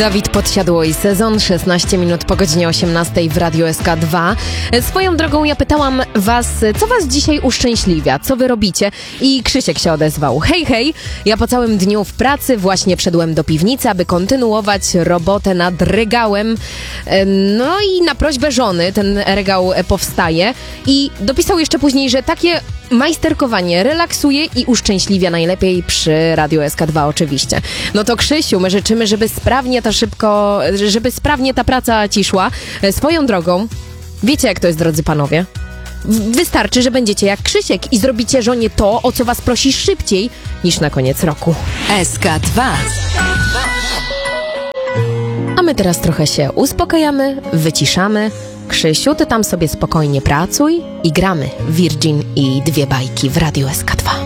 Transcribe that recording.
Dawid Podsiadło, sezon 16 minut po godzinie 18 w Radiu SK2. Swoją drogą ja pytałam was, co was dzisiaj uszczęśliwia, co wy robicie? I Krzysiek się odezwał. Hej, hej, ja po całym dniu w pracy właśnie wszedłem do piwnicy, aby kontynuować robotę nad regałem. No i na prośbę żony ten regał powstaje. I dopisał jeszcze później, że takie majsterkowanie relaksuje i uszczęśliwia najlepiej przy Radiu SK2 oczywiście. No to Krzysiu, my życzymy, żeby sprawnie ta praca ci szła. Swoją drogą, wiecie jak to jest, drodzy panowie? Wystarczy, że będziecie jak Krzysiek i zrobicie żonie to, o co was prosi szybciej niż na koniec roku. SK2. A my teraz trochę się uspokajamy, wyciszamy. Krzysiu, ty tam sobie spokojnie pracuj i gramy Virgin i dwie bajki w Radiu SK2.